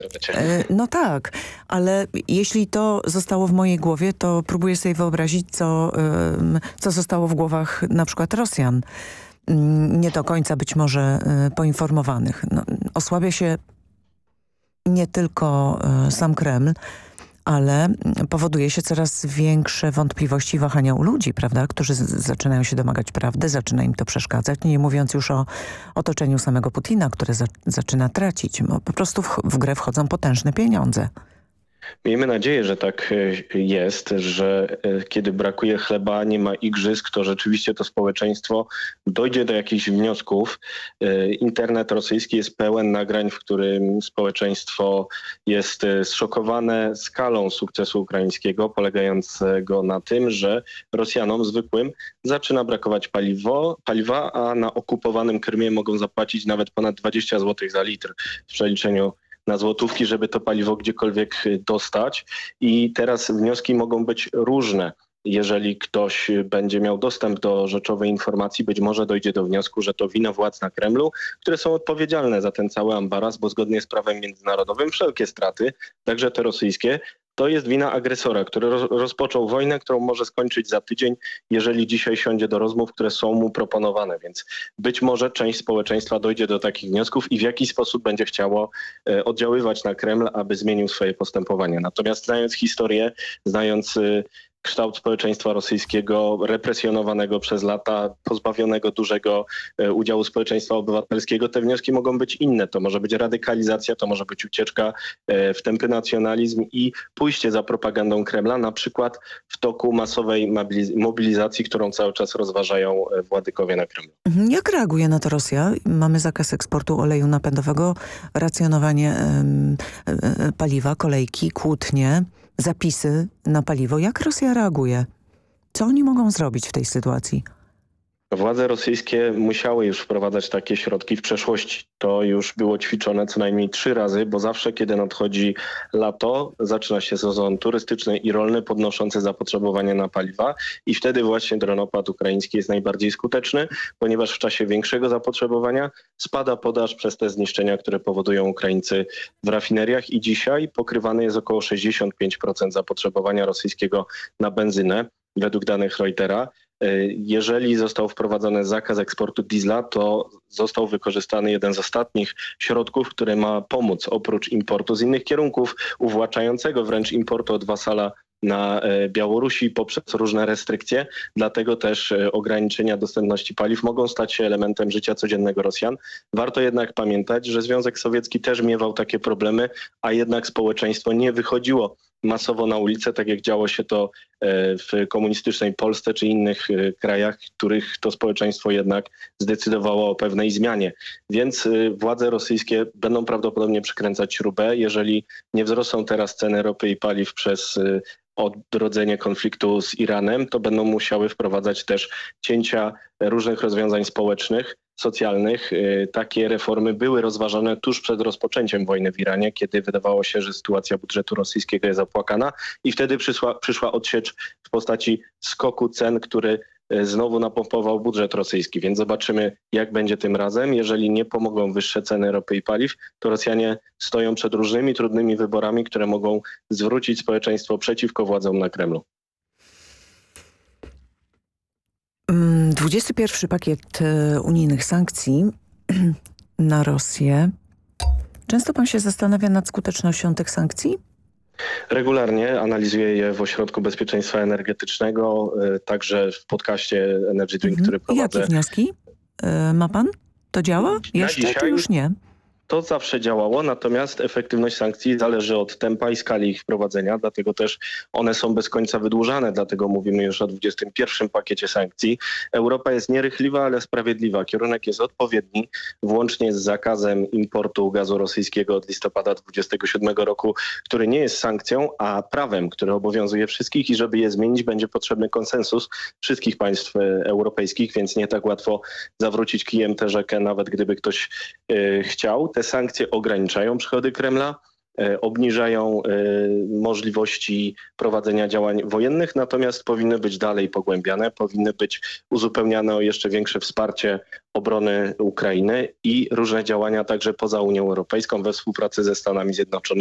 No tak, ale jeśli to zostało w mojej głowie, to próbuję sobie wyobrazić, co zostało w głowach na przykład Rosjan. Nie do końca być może poinformowanych. No, osłabia się nie tylko sam Kreml, ale powoduje się coraz większe wątpliwości i wahania u ludzi, prawda, którzy zaczynają się domagać prawdy, zaczyna im to przeszkadzać, nie mówiąc już o otoczeniu samego Putina, które zaczyna tracić. Bo po prostu w grę wchodzą potężne pieniądze. Miejmy nadzieję, że tak jest, że kiedy brakuje chleba, nie ma igrzysk, to rzeczywiście to społeczeństwo dojdzie do jakichś wniosków. Internet rosyjski jest pełen nagrań, w którym społeczeństwo jest zszokowane skalą sukcesu ukraińskiego, polegającego na tym, że Rosjanom zwykłym zaczyna brakować paliwa, a na okupowanym Krymie mogą zapłacić nawet ponad 20 zł za litr w przeliczeniu na złotówki, żeby to paliwo gdziekolwiek dostać. I teraz wnioski mogą być różne. Jeżeli ktoś będzie miał dostęp do rzeczowej informacji, być może dojdzie do wniosku, że to wina władz na Kremlu, które są odpowiedzialne za ten cały ambaras, bo zgodnie z prawem międzynarodowym wszelkie straty, także te rosyjskie, to jest wina agresora, który rozpoczął wojnę, którą może skończyć za tydzień, jeżeli dzisiaj siądzie do rozmów, które są mu proponowane. Więc być może część społeczeństwa dojdzie do takich wniosków i w jakiś sposób będzie chciało oddziaływać na Kreml, aby zmienił swoje postępowanie. Natomiast znając historię, znając kształt społeczeństwa rosyjskiego, represjonowanego przez lata, pozbawionego dużego udziału społeczeństwa obywatelskiego, te wnioski mogą być inne. To może być radykalizacja, to może być ucieczka w tępy nacjonalizm i pójście za propagandą Kremla, na przykład w toku masowej mobilizacji, którą cały czas rozważają władykowie na Kremlu. Jak reaguje na to Rosja? Mamy zakaz eksportu oleju napędowego, racjonowanie paliwa, kolejki, kłótnie, zapisy na paliwo. Jak Rosja reaguje? Co oni mogą zrobić w tej sytuacji? Władze rosyjskie musiały już wprowadzać takie środki w przeszłości. To już było ćwiczone co najmniej 3 razy, bo zawsze kiedy nadchodzi lato, zaczyna się sezon turystyczny i rolny podnoszący zapotrzebowanie na paliwa i wtedy właśnie dronopad ukraiński jest najbardziej skuteczny, ponieważ w czasie większego zapotrzebowania spada podaż przez te zniszczenia, które powodują Ukraińcy w rafineriach i dzisiaj pokrywane jest około 65% zapotrzebowania rosyjskiego na benzynę według danych Reutera. Jeżeli został wprowadzony zakaz eksportu diesla, to został wykorzystany jeden z ostatnich środków, który ma pomóc oprócz importu z innych kierunków, uwłaczającego wręcz importu od wasala na Białorusi poprzez różne restrykcje. Dlatego też ograniczenia dostępności paliw mogą stać się elementem życia codziennego Rosjan. Warto jednak pamiętać, że Związek Sowiecki też miewał takie problemy, a jednak społeczeństwo nie wychodziło masowo na ulicę, tak jak działo się to w komunistycznej Polsce czy innych krajach, w których to społeczeństwo jednak zdecydowało o pewnej zmianie. Więc władze rosyjskie będą prawdopodobnie przykręcać śrubę. Jeżeli nie wzrosną teraz ceny ropy i paliw przez odrodzenie konfliktu z Iranem, to będą musiały wprowadzać też cięcia różnych rozwiązań społecznych, socjalnych. Takie reformy były rozważane tuż przed rozpoczęciem wojny w Iranie, kiedy wydawało się, że sytuacja budżetu rosyjskiego jest opłakana i wtedy przyszła odsiecz w postaci skoku cen, który znowu napompował budżet rosyjski, więc zobaczymy, jak będzie tym razem. Jeżeli nie pomogą wyższe ceny ropy i paliw, to Rosjanie stoją przed różnymi trudnymi wyborami, które mogą zwrócić społeczeństwo przeciwko władzom na Kremlu. 21 pakiet unijnych sankcji na Rosję. Często pan się zastanawia nad skutecznością tych sankcji? Regularnie analizuję je w Ośrodku Bezpieczeństwa Energetycznego, także w podcaście Energy Drink, który prowadzę. Jakie wnioski ma pan? To działa? Jeszcze dzisiaj czy już nie? To zawsze działało, natomiast efektywność sankcji zależy od tempa i skali ich wprowadzenia, dlatego też one są bez końca wydłużane, dlatego mówimy już o 21 pakiecie sankcji. Europa jest nierychliwa, ale sprawiedliwa. Kierunek jest odpowiedni, włącznie z zakazem importu gazu rosyjskiego od listopada 2027 roku, który nie jest sankcją, a prawem, które obowiązuje wszystkich i żeby je zmienić, będzie potrzebny konsensus wszystkich państw europejskich, więc nie tak łatwo zawrócić kijem tę rzekę, nawet gdyby ktoś chciał. Te sankcje ograniczają przychody Kremla, obniżają możliwości prowadzenia działań wojennych, natomiast powinny być dalej pogłębiane, powinny być uzupełniane o jeszcze większe wsparcie obrony Ukrainy i różne działania także poza Unią Europejską we współpracy ze Stanami Zjednoczonymi.